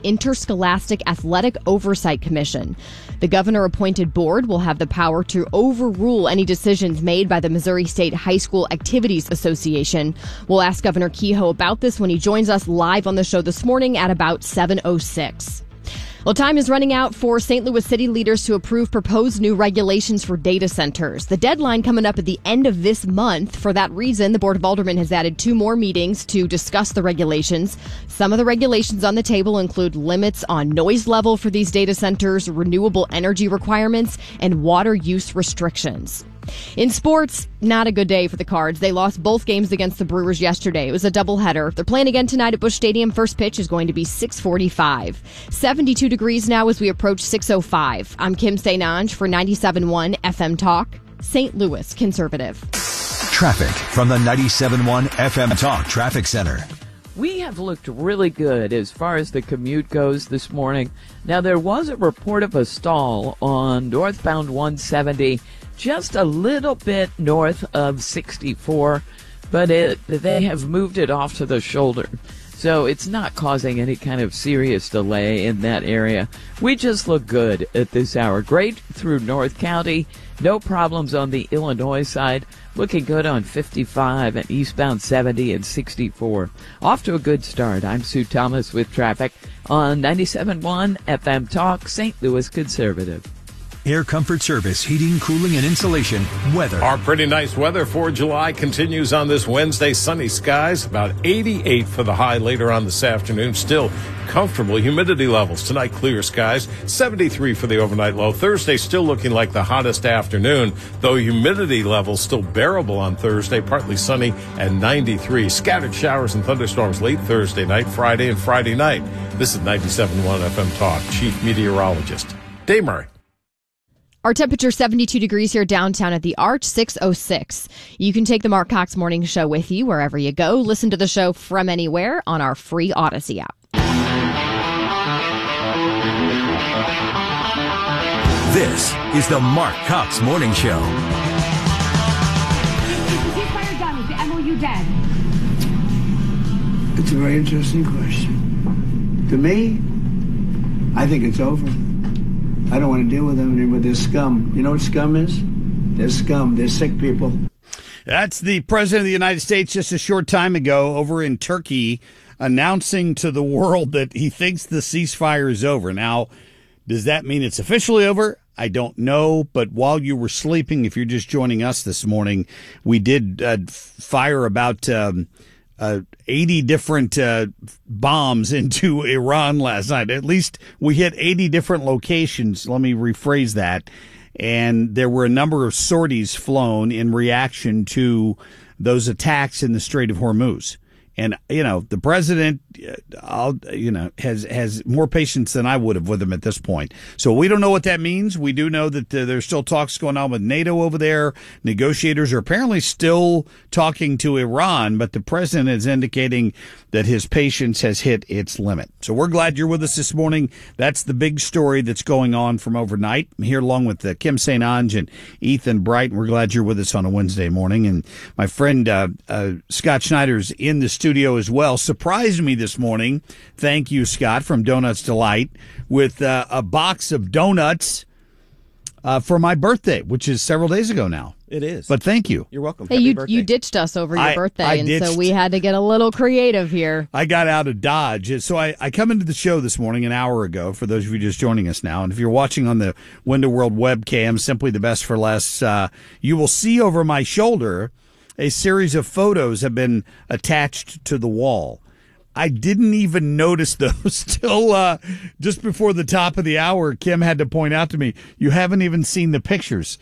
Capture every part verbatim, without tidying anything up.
Interscholastic Athletic Oversight Commission. The governor-appointed board will have the power to overrule any decisions made by the Missouri State High School Activities Association. We'll ask Governor Kehoe about this when he joins us live on the show this morning at about seven oh six. Well, time is running out for Saint Louis city leaders to approve proposed new regulations for data centers. The deadline coming up at the end of this month. For that reason, the Board of Aldermen has added two more meetings to discuss the regulations. Some of the regulations on the table include limits on noise level for these data centers, renewable energy requirements, and water use restrictions. In sports, not a good day for the Cards. They lost both games against the Brewers yesterday. It was a doubleheader. They're playing again tonight at Busch Stadium. First pitch is going to be six forty-five. seventy-two degrees now as we approach six oh five. I'm Kim Saint Ange for ninety-seven point one F M Talk, Saint Louis Conservative. Traffic from the ninety-seven point one F M Talk Traffic Center. We have looked really good as far as the commute goes this morning. Now, there was a report of a stall on northbound one seventy, just a little bit north of sixty-four, but it, they have moved it off to the shoulder. So it's not causing any kind of serious delay in that area. We just look good at this hour. Great through North County. No problems on the Illinois side. Looking good on fifty-five and eastbound seventy and sixty-four. Off to a good start. I'm Sue Thomas with traffic on ninety-seven point one F M Talk, Saint Louis Conservative. Air Comfort Service, heating, cooling, and insulation, weather. Our pretty nice weather for July continues on this Wednesday. Sunny skies, about eighty-eight for the high later on this afternoon. Still comfortable humidity levels. Tonight, clear skies, seventy-three for the overnight low. Thursday, still looking like the hottest afternoon, though humidity levels still bearable on Thursday, partly sunny and ninety-three. Scattered showers and thunderstorms late Thursday night, Friday, and Friday night. This is ninety-seven point one F M Talk. Chief Meteorologist Dave Murray. Our temperature seventy-two degrees here downtown at the Arch, six oh six. You can take the Mark Cox Morning Show with you wherever you go. Listen to the show from anywhere on our free Odyssey app. This is the Mark Cox Morning Show. Is the ceasefire done? Is the M O U dead? It's a very interesting question. To me, I think it's over. I don't want to deal with them anymore. They're scum. You know what scum is? They're scum. They're sick people. That's the President of the United States just a short time ago over in Turkey announcing to the world that he thinks the ceasefire is over. Now, does that mean it's officially over? I don't know, but while you were sleeping, if you're just joining us this morning, we did uh, fire about um, uh, eighty different uh, bombs into Iran last night. At least we hit eighty different locations. Let me rephrase that. And there were a number of sorties flown in reaction to those attacks in the Strait of Hormuz. And, you know, the president, I'll, you know, has has more patience than I would have with him at this point. So we don't know what that means. We do know that uh, there's still talks going on with NATO over there. Negotiators are apparently still talking to Iran, but the president is indicating that his patience has hit its limit. So we're glad you're with us this morning. That's the big story that's going on from overnight. I'm here along with uh, Kim Saint Ange and Ethan Bright. We're glad you're with us on a Wednesday morning. And my friend uh, uh, Scott Schneider's in the studio as well. Surprised me this morning. Thank you, Scott, from Donuts Delight, with uh, a box of donuts uh, for my birthday, which is several days ago now. It is. But thank you. You're welcome. Hey, Happy you birthday. you ditched us over your I- birthday, I and ditched- so we had to get a little creative here. I got out of Dodge. So I, I come into the show this morning an hour ago, for those of you just joining us now. And if you're watching on the Window World webcam, Simply the Best for Less, uh, you will see over my shoulder a series of photos have been attached to the wall. I didn't even notice those till uh, just before the top of the hour. Kim had to point out to me, you haven't even seen the pictures.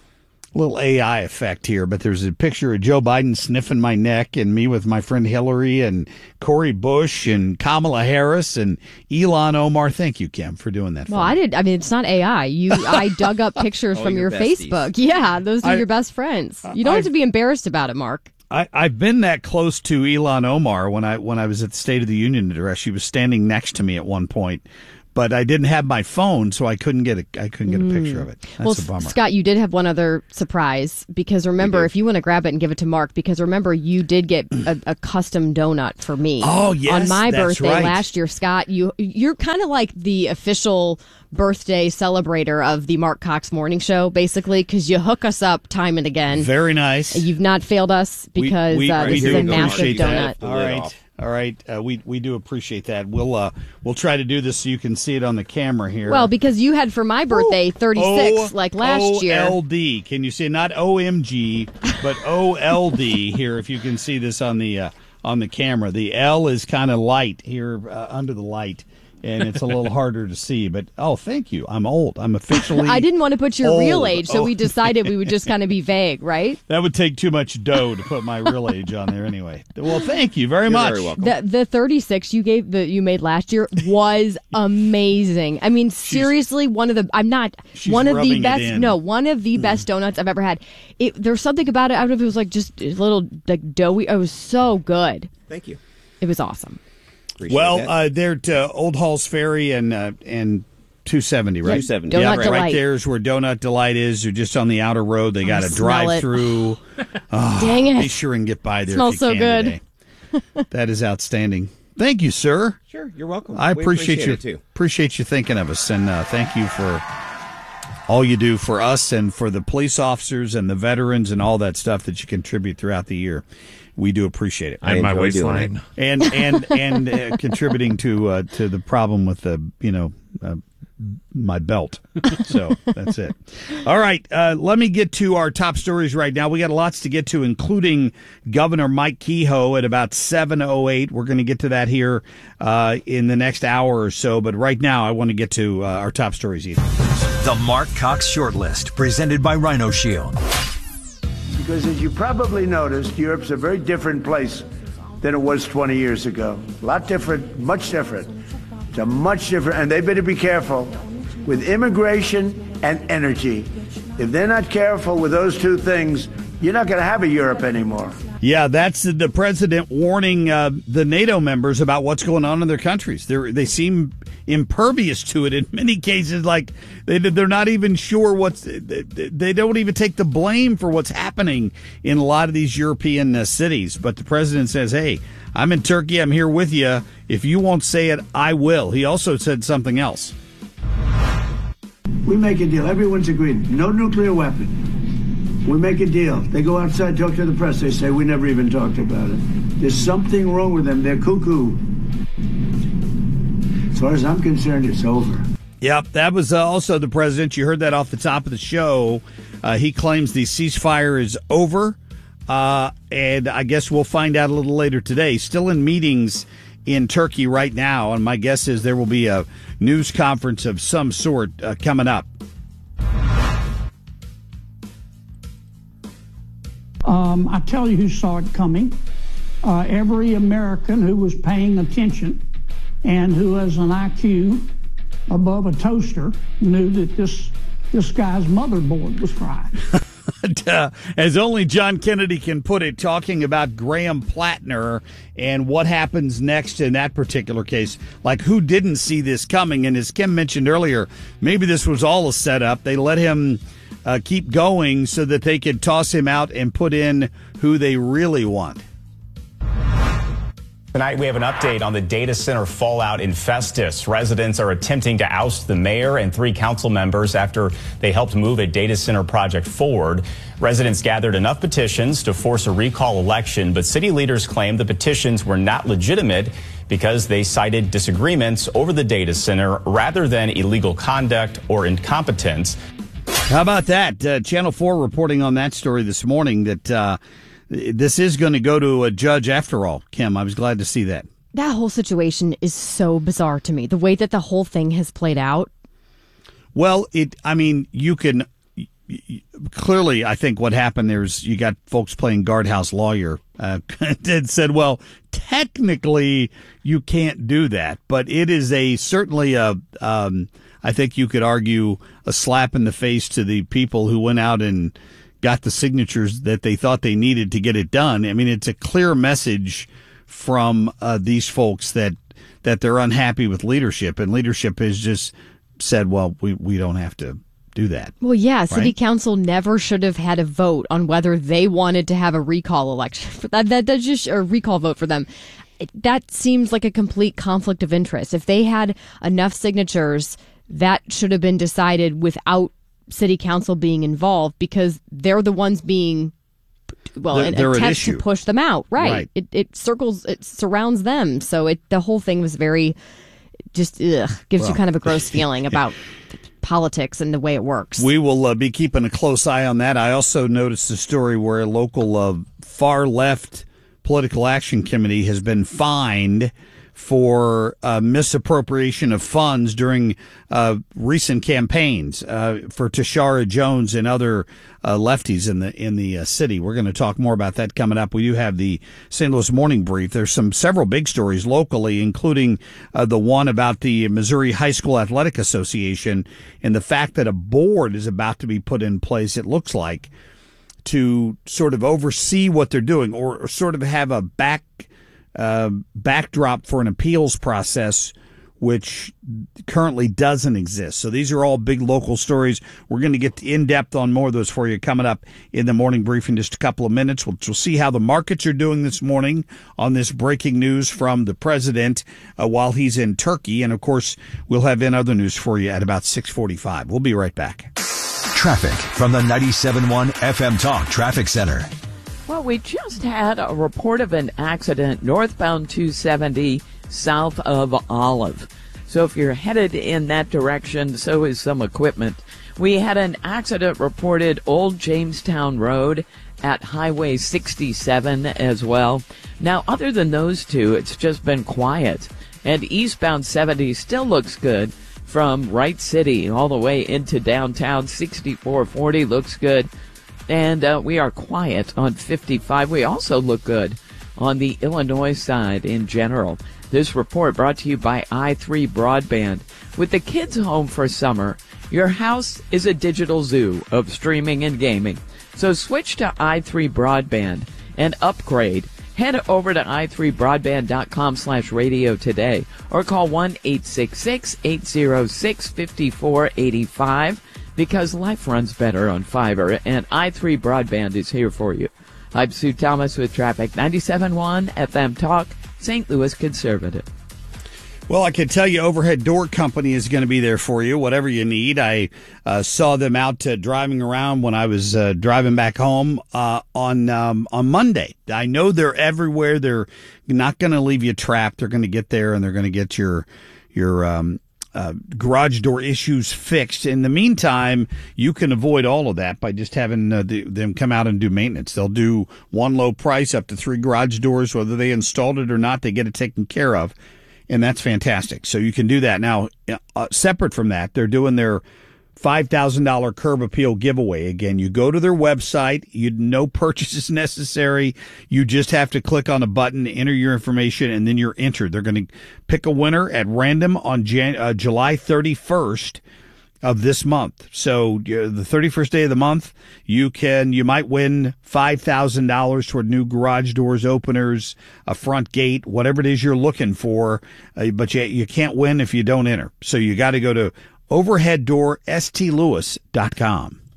A little A I effect here, but there's a picture of Joe Biden sniffing my neck and me with my friend Hillary and Cori Bush and Kamala Harris and Ilhan Omar. Thank you, Kim, for doing that for Well, me. I did. I mean, it's not A I. You, I dug up pictures Oh, from your your besties. Facebook. Yeah, those are I- your best friends. You don't I- have to be embarrassed about it, Mark. I, I've been that close to Ilhan Omar when I when I was at the State of the Union address. She was standing next to me at one point. but I didn't have my phone, so I couldn't get a I couldn't get a picture of it. That's well, a bummer. Scott, you did have one other surprise, because remember, if you want to grab it and give it to Mark, because remember, you did get a, a custom donut for me. Oh, yes, on my that's birthday right. last year, Scott. You you're kind of like the official birthday celebrator of the Mark Cox Morning Show, basically, because you hook us up time and again. Very nice. You've not failed us because we, we, uh, we this do is a massive appreciate donut. that. All right. All right, uh, we we do appreciate that. We'll uh we'll try to do this so you can see it on the camera here. Well, because you had for my birthday thirty-six O- like last year. O L D. Can you see? Not O M G, but O L D here. If you can see this on the uh, on the camera, the L is kind of light here uh, under the light, and it's a little harder to see. But oh, thank you. I'm old. I'm officially. I didn't want to put your old. real age, so Oh. we decided we would just kind of be vague, right? That would take too much dough to put my real age on there anyway. Well, thank you very You're much. very welcome. The the thirty-six you gave that you made last year was amazing. I mean, seriously, one of the I'm not She's one of rubbing the it best. in. No, one of the best donuts I've ever had. It there's something about it. I don't know if it was like just a little like doughy. It was so good. Thank you. It was awesome. Appreciate Well, that. uh, they're to Old Halls Ferry and uh, and two seventy, right? two seventy. Donut yeah, right, Delight. right there's where Donut Delight is. They're just on the outer road. They got to smell drive it. through. Oh, Dang it. Be sure and get by there. Smells if you so can good. today. That is outstanding. Thank you, sir. Sure, you're welcome. I We appreciate, you. it too. Appreciate you thinking of us, and uh, thank you for all you do for us and for the police officers and the veterans and all that stuff that you contribute throughout the year. We do appreciate it. I And my enjoy doing waistline. it. and and and uh, contributing to uh, to the problem with the you know uh, my belt. So that's it. All right, uh, let me get to our top stories right now. We got lots to get to, including Governor Mike Kehoe at about seven oh eight. We're going to get to that here uh, in the next hour or so. But right now, I want to get to uh, our top stories. Ethan. The Mark Cox Shortlist, presented by Rhino Shield. Because as you probably noticed, Europe's a very different place than it was twenty years ago. A lot different, much different. It's a much different, and they better be careful with immigration and energy. If they're not careful with those two things, you're not going to have a Europe anymore. Yeah, that's the, the president warning uh, the NATO members about what's going on in their countries. They they seem impervious to it in many cases. Like they they're not even sure what's. They don't even take the blame for what's happening in a lot of these European uh, cities. But the president says, "Hey, I'm in Turkey. I'm here with you. If you won't say it, I will." He also said something else. We make a deal. Everyone's agreed. No nuclear weapon. We make a deal. They go outside, talk to the press. They say, we never even talked about it. There's something wrong with them. They're cuckoo. As far as I'm concerned, it's over. Yep, that was uh, also the president. You heard that off the top of the show. Uh, he claims the ceasefire is over, uh, and I guess we'll find out a little later today. Still in meetings in Turkey right now, and my guess is there will be a news conference of some sort uh, coming up. Um, I tell you who saw it coming. Uh, every American who was paying attention and who has an I Q above a toaster knew that this this guy's motherboard was fried. But, uh, as only John Kennedy can put it, talking about Graham Plattner and what happens next in that particular case. Like, who didn't see this coming? And as Kim mentioned earlier, maybe this was all a setup. They let him uh, keep going so that they could toss him out and put in who they really want. Tonight, we have an update on the data center fallout in Festus. Residents are attempting to oust the mayor and three council members after they helped move a data center project forward. Residents gathered enough petitions to force a recall election, but city leaders claim the petitions were not legitimate because they cited disagreements over the data center rather than illegal conduct or incompetence. How about that? Uh, Channel four reporting on that story this morning that uh, this is going to go to a judge after all. Kim, I was glad to see that. That whole situation is so bizarre to me. The way that the whole thing has played out. Well, it. I mean, you can clearly. I think what happened there is you got folks playing guardhouse lawyer. Uh, and said, well, technically you can't do that, but it is a certainly a. Um, I think you could argue a slap in the face to the people who went out and got the signatures that they thought they needed to get it done. I mean, it's a clear message from uh, these folks that that they're unhappy with leadership, and leadership has just said, well, we, we don't have to do that. Well, yeah, City right? Council never should have had a vote on whether they wanted to have a recall election. that, that That's just a recall vote for them. It, that seems like a complete conflict of interest. If they had enough signatures, that should have been decided without City Council being involved, because they're the ones being, well, they're, an they're attempt an issue. to push them out. Right. right. It, it circles, it surrounds them. So it the whole thing was very, just, ugh, gives well, you kind of a gross feeling about politics and the way it works. We will uh, be keeping a close eye on that. I also noticed a story where a local uh, far left political action committee has been fined for uh, misappropriation of funds during uh, recent campaigns uh, for Tashara Jones and other uh, lefties in the in the uh, city. We're going to talk more about that coming up. We do have the Saint Louis Morning Brief. There's some several big stories locally, including uh, the one about the Missouri High School Athletic Association and the fact that a board is about to be put in place, it looks like, to sort of oversee what they're doing, or, or sort of have a back uh, backdrop for an appeals process, which currently doesn't exist. So these are all big local stories. We're going to get in depth on more of those for you coming up in the morning brief in just a couple of minutes. We'll, we'll see how the markets are doing this morning on this breaking news from the president uh, while he's in Turkey. And of course, we'll have in other news for you at about six forty-five. We'll be right back. Traffic from the ninety-seven point one F M Talk Traffic Center. Well, we just had a report of an accident northbound two seventy south of Olive. So if you're headed in that direction, so is some equipment. We had an accident reported Old Jamestown Road at Highway sixty-seven as well. Now, other than those two, it's just been quiet. And eastbound seventy still looks good from Wright City all the way into downtown. Sixty-four forty looks good. And uh, we are quiet on fifty-five. We also look good on the Illinois side in general. This report brought to you by i three Broadband. With the kids home for summer, your house is a digital zoo of streaming and gaming. So switch to i three Broadband and upgrade. Head over to i three broadband dot com slash radio today or call one eight six six, eight zero six, five four eight five because life runs better on fiber, and i three Broadband is here for you. I'm Sue Thomas with traffic. ninety-seven point one F M Talk, Saint Louis Conservative. Well, I can tell you Overhead Door Company is going to be there for you, whatever you need. I uh, saw them out uh, driving around when I was uh, driving back home uh, on um, on Monday. I know they're everywhere. They're not going to leave you trapped. They're going to get there, and they're going to get your your um, uh, garage door issues fixed. In the meantime, you can avoid all of that by just having uh, the, them come out and do maintenance. They'll do one low price up to three garage doors. Whether they installed it or not, they get it taken care of. And that's fantastic. So you can do that. Now, uh, separate from that, they're doing their five thousand dollars curb appeal giveaway. Again, you go to their website. You no purchase is necessary. You just have to click on a button, enter your information, and then you're entered. They're going to pick a winner at random on Jan- uh, July thirty-first of this month. So uh, the thirty-first day of the month, you can you might win five thousand dollars toward new garage doors, openers, a front gate, whatever it is you're looking for. Uh, but you, you can't win if you don't enter. So you got to go to overhead door s t lewis dot com.